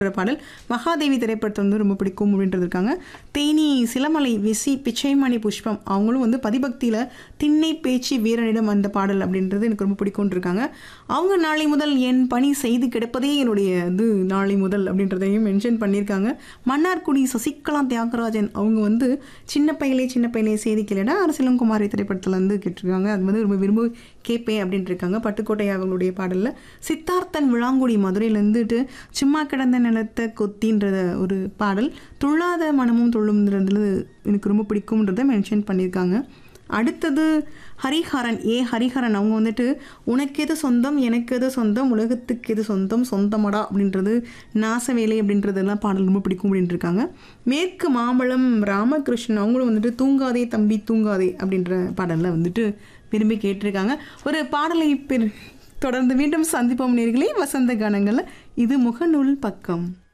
பாடல் மகாதேவி திரைப்படத்தை வந்து ரொம்ப பிடிக்கும் அப்படின்றது இருக்காங்க. தேனி சிலமலை விசி பிச்சைமணி புஷ்பம் அவங்களும் வந்து பதிபக்தியில் திண்ணை பேச்சு வீரனிடம் அந்த பாடல் அப்படின்றது எனக்கு ரொம்ப பிடிக்கும்னு இருக்காங்க. அவங்க நாளை முதல் என் பணி செய்து கிடப்பதே என்னுடைய இது நாளை முதல் அப்படின்றதையும் மென்ஷன் பண்ணியிருக்காங்க. மன்னார்குடி சசிகலா தியாகராஜன் அவங்க வந்து சின்ன பையலே செய்தி கேளடா அரசியலங்குமாரி திரைப்படத்தில் வந்து கேட்டிருக்காங்க. அது வந்து ரொம்ப விரும்பி கேட்பேன் அப்படின்ட்டு இருக்காங்க. பட்டுக்கோட்டை அவங்களுடைய பாடலில் சித்தார்த்தன் விளாங்குடி மதுரையிலேருந்துட்டு சும்மா கிடந்த நிலத்தை கொத்தின்றத ஒரு பாடல் துள்ளாத மனமும் துள்ளும்ன்றது எனக்கு ரொம்ப பிடிக்கும்ன்றதை மென்ஷன் பண்ணியிருக்காங்க. அடுத்தது ஹரிஹரன் அவங்க வந்துட்டு உனக்கு எது சொந்தம் எனக்கு எது சொந்தம் உலகத்துக்கு எது சொந்தம் சொந்தமடா அப்படின்றது நாசவேலை அப்படின்றதெல்லாம் பாடல் ரொம்ப பிடிக்கும் அப்படின்ட்டு இருக்காங்க. மேற்கு மாம்பழம் ராமகிருஷ்ணன் அவங்களும் வந்துட்டு தூங்காதே தம்பி தூங்காதே அப்படின்ற பாடலில் வந்துட்டு விரும்பி கேட்டிருக்காங்க. ஒரு பாடலை தொடர்ந்து மீண்டும் சந்திப்போம் நேயர்களே. வசந்த கானங்களில் இது முகநூல் பக்கம்.